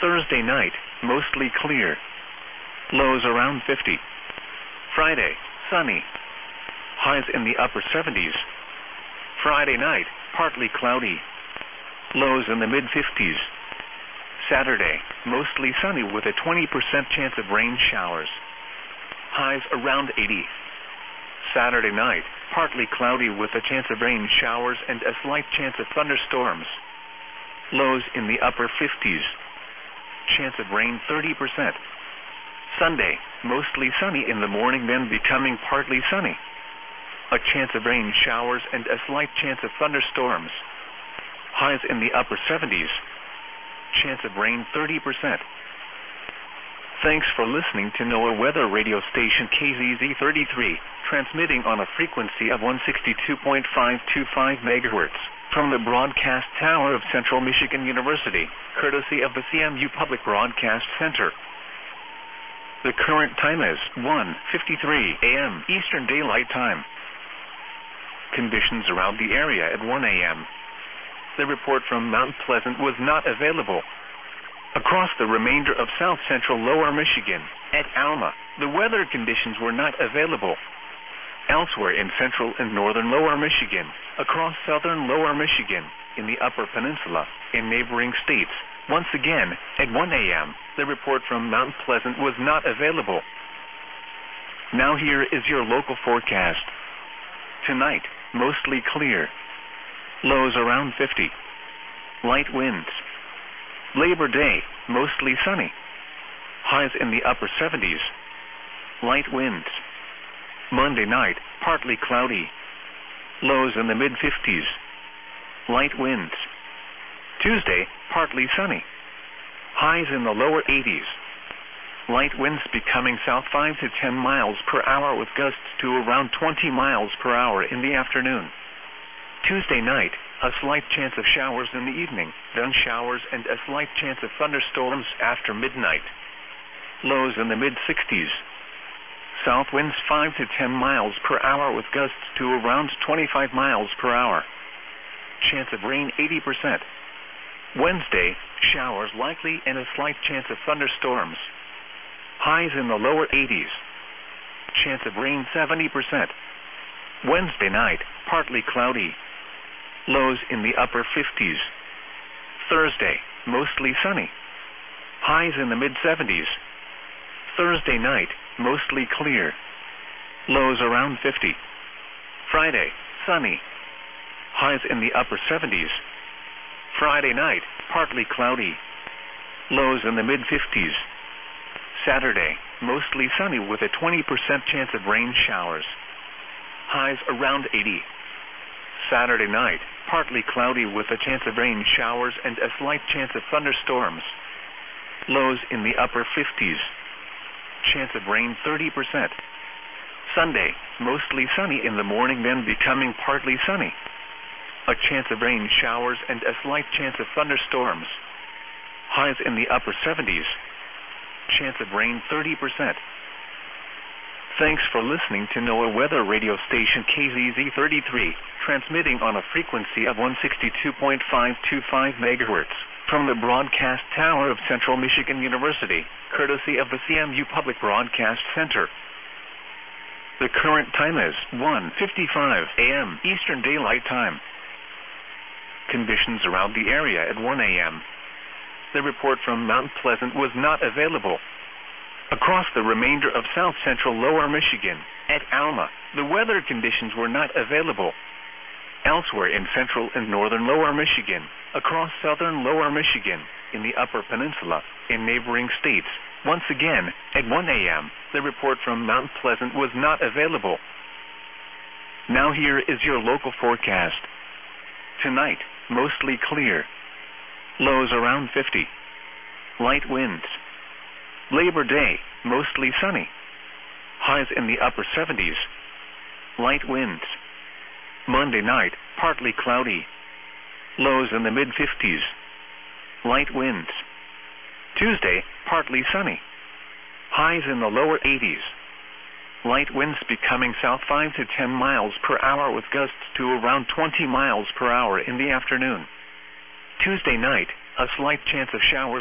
Thursday night, mostly clear. Lows around 50. Friday, sunny. Highs in the upper 70s. Friday night, partly cloudy. Lows in the mid-50s. Saturday, mostly sunny with a 20% chance of rain showers. Highs around 80. Saturday night, partly cloudy with a chance of rain showers and a slight chance of thunderstorms. Lows in the upper 50s. Chance of rain 30%. Sunday, mostly sunny in the morning, then becoming partly sunny. A chance of rain showers and a slight chance of thunderstorms. Highs in the upper 70s. Chance of rain 30%. Thanks for listening to NOAA weather radio station KZZ33, transmitting on a frequency of 162.525 MHz from the broadcast tower of Central Michigan University, courtesy of the CMU Public Broadcast Center. The current time is 1:53 a.m. Eastern Daylight Time. Conditions around the area at 1 a.m. The report from Mount Pleasant was not available. Across the remainder of south-central Lower Michigan, at Alma, the weather conditions were not available. Elsewhere in central and northern Lower Michigan, across southern Lower Michigan, in the Upper Peninsula, in neighboring states, once again, at 1 a.m., the report from Mount Pleasant was not available. Now here is your local forecast. Tonight, mostly clear. Lows around 50. Light winds. Labor Day, mostly sunny. Highs in the upper 70s. Light winds. Monday night, partly cloudy. Lows in the mid-50s. Light winds. Tuesday, partly sunny. Highs in the lower 80s. Light winds becoming south 5 to 10 miles per hour with gusts to around 20 miles per hour in the afternoon. Tuesday night, a slight chance of showers in the evening, then showers and a slight chance of thunderstorms after midnight. Lows in the mid-60s. South winds 5 to 10 miles per hour with gusts to around 25 miles per hour. Chance of rain 80%. Wednesday, showers likely and a slight chance of thunderstorms. Highs in the lower 80s. Chance of rain 70%. Wednesday night, partly cloudy. Lows in the upper 50s. Thursday, mostly sunny. Highs in the mid-70s. Thursday night, mostly clear. Lows around 50. Friday, sunny. Highs in the upper 70s. Friday night, partly cloudy. Lows in the mid-50s. Saturday, mostly sunny with a 20% chance of rain showers. Highs around 80. Saturday night, partly cloudy with a chance of rain showers and a slight chance of thunderstorms. Lows in the upper 50s. Chance of rain 30%. Sunday, mostly sunny in the morning, then becoming partly sunny. A chance of rain showers and a slight chance of thunderstorms. Highs in the upper 70s. Chance of rain 30%. Thanks for listening to NOAA weather radio station KZZ33, transmitting on a frequency of 162.525 MHz from the broadcast tower of Central Michigan University, courtesy of the CMU Public Broadcast Center. The current time is 1:55 a.m. Eastern Daylight Time. Conditions around the area at 1 a.m. The report from Mount Pleasant was not available. Across the remainder of south-central Lower Michigan, at Alma, the weather conditions were not available. Elsewhere in central and northern Lower Michigan, across southern Lower Michigan, in the Upper Peninsula, in neighboring states, once again, at 1 a.m., the report from Mount Pleasant was not available. Now here is your local forecast. Tonight, mostly clear. Lows around 50. Light winds. Labor Day, mostly sunny. Highs in the upper 70s. Light winds. Monday night, partly cloudy. Lows in the mid-50s. Light winds. Tuesday, partly sunny. Highs in the lower 80s. Light winds becoming south 5 to 10 miles per hour with gusts to around 20 miles per hour in the afternoon. Tuesday night, a slight chance of showers